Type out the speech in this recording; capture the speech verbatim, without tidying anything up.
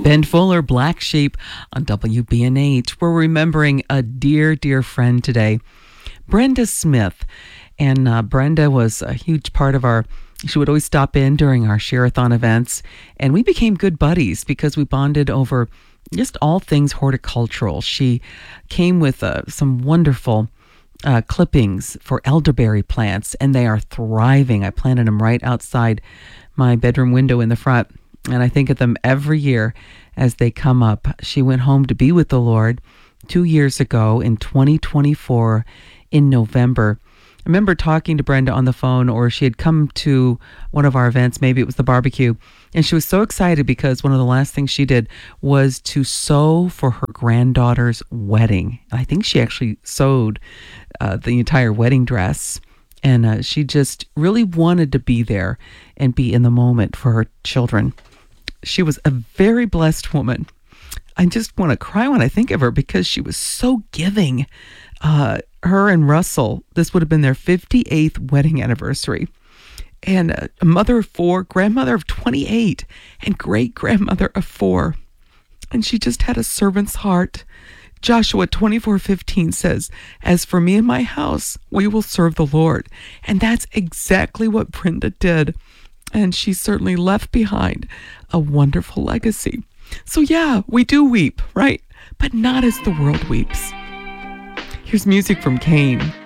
Ben Fuller, Black Sheep on W B N H. We're remembering a dear, dear friend today, Brenda Smith. And uh, Brenda was a huge part of our, she would always stop in during our Share-a-thon events. And we became good buddies because we bonded over just all things horticultural. She came with uh, some wonderful uh, clippings for elderberry plants, and they are thriving. I planted them right outside my bedroom window in the front. And I think of them every year as they come up. She went home to be with the Lord two years ago in twenty twenty-four in November. I remember talking to Brenda on the phone, or she had come to one of our events, maybe it was the barbecue, and she was so excited because one of the last things she did was to sew for her granddaughter's wedding. I think she actually sewed uh, the entire wedding dress. And uh, she just really wanted to be there and be in the moment for her children. She was a very blessed woman. I just want to cry when I think of her because she was so giving. Uh, her and Russell, this would have been their fifty-eighth wedding anniversary. And uh, a mother of four, grandmother of twenty-eight, and great-grandmother of four. And she just had a servant's heart. Joshua twenty-four fifteen says, "As for me and my house, we will serve the Lord." And that's exactly what Brenda did. And she certainly left behind a wonderful legacy. So yeah, we do weep, right? But not as the world weeps. Here's music from Cain.